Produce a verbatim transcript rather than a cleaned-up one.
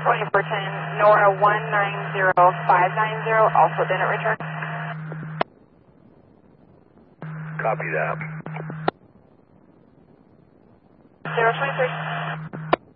twenty four ten, Nora one nine zero five nine zero, also didn't return. Copy that. zero twenty three.